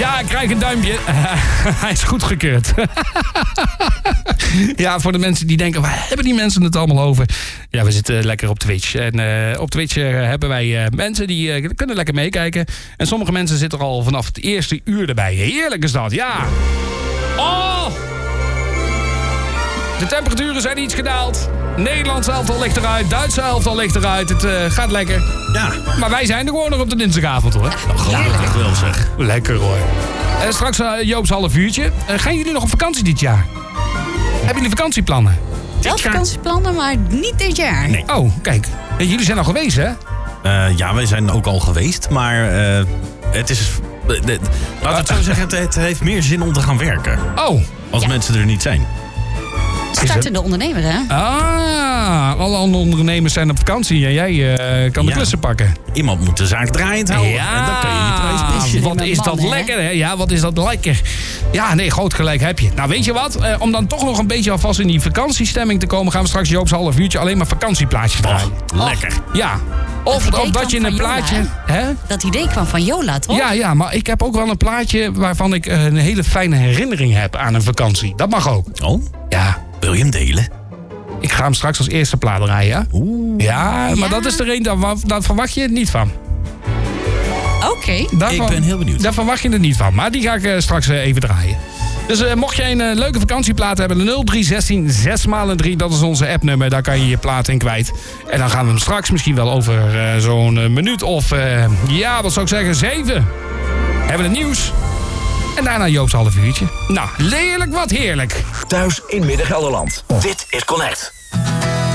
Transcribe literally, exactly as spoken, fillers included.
Ja, ik krijg een duimpje. Hij is goedgekeurd. Ja, voor de mensen die denken, waar hebben die mensen het allemaal over? Ja, we zitten lekker op Twitch. En uh, op Twitch uh, hebben wij uh, mensen die uh, kunnen lekker meekijken. En sommige mensen zitten er al vanaf het eerste uur erbij. Heerlijk is dat, ja. Oh! De temperaturen zijn iets gedaald. Nederlands elftal ligt eruit. Duitse elftal ligt eruit. Het uh, gaat lekker. Ja. Maar wij zijn er gewoon nog op de dinsdagavond, hoor. Gelukkig wel, zeg. Lekker, hoor. Uh, straks uh, Joop's half uurtje. Uh, gaan jullie nog op vakantie dit jaar? Hebben jullie vakantieplannen? Wel vakantieplannen, maar niet dit jaar. Nee. Oh, kijk. Uh, jullie zijn al geweest, hè? Uh, ja, wij zijn ook al geweest. Maar uh, het is... Uh, de, laat het zo zeggen, het, het heeft meer zin om te gaan werken. Oh. Als ja. mensen er niet zijn. Startende ondernemer, hè? Ah, alle andere ondernemers zijn op vakantie en jij uh, kan de ja. klussen pakken. Iemand moet de zaak draaiend houden. Ja, en dan kan je niet prijs wat is dat lekker, hè? Ja, wat is dat lekker. Ja, nee, groot gelijk heb je. Nou, weet je wat? Uh, om dan toch nog een beetje alvast in die vakantiestemming te komen... gaan we straks Joop's half uurtje alleen maar vakantieplaatjes draaien. Oh, lekker. Ja. Of dat, of dat je een plaatje... Jola, hè? Hè? Dat idee kwam van Jola, toch? Ja, ja, maar ik heb ook wel een plaatje... waarvan ik uh, een hele fijne herinnering heb aan een vakantie. Dat mag ook. Oh? Ja. Wil je hem delen? Ik ga hem straks als eerste plaat draaien. Oeh. Ja, maar ja. dat is er een, daar, daar verwacht je het niet van. Oké. Okay. Ik ben heel benieuwd. Daar verwacht je het niet van, maar die ga ik uh, straks uh, even draaien. Dus uh, mocht jij een uh, leuke vakantieplaat hebben, de nul drie zestien zes maal drie, dat is onze appnummer, daar kan je je plaat in kwijt. En dan gaan we hem straks misschien wel over uh, zo'n uh, minuut of, uh, ja, wat zou ik zeggen, zeven. Hebben we het nieuws. En daarna Joop's half uurtje. Nou, lelijk wat heerlijk. Thuis in Midden-Gelderland. Dit is Connect.